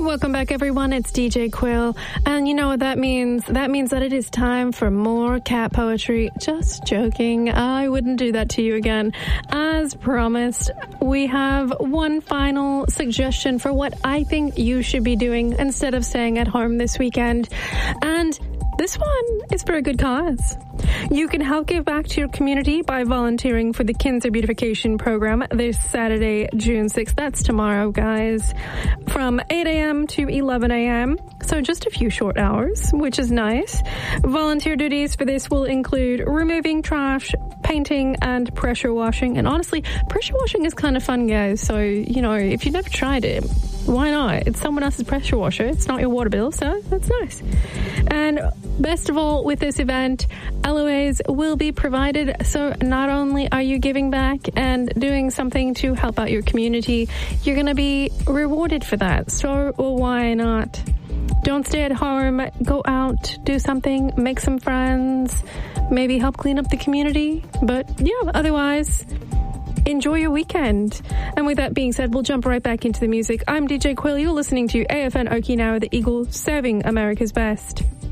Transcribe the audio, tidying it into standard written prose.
Welcome back, everyone. It's DJ Quill. And you know what that means? That means that it is time for more cat poetry. Just joking. I wouldn't do that to you again. As promised, we have one final suggestion for what I think you should be doing instead of staying at home this weekend. And this one is for a good cause. You can help give back to your community by volunteering for the Kinser Beautification Program this Saturday, June 6th. That's tomorrow, guys, from 8 a.m. to 11 a.m. So just a few short hours, which is nice. Volunteer duties for this will include removing trash, painting, and pressure washing. And honestly, pressure washing is kind of fun, guys. So, you know, if you've never tried it, why not? It's someone else's pressure washer. It's not your water bill, so that's nice. And best of all, with this event, LOAs will be provided. So not only are you giving back and doing something to help out your community, you're going to be rewarded for that. So why not? Don't stay at home. Go out, do something, make some friends, maybe help clean up the community. But yeah, otherwise, enjoy your weekend. And with that being said, we'll jump right back into the music. I'm DJ Quill. You're listening to AFN Okinawa, the Eagle, serving America's best.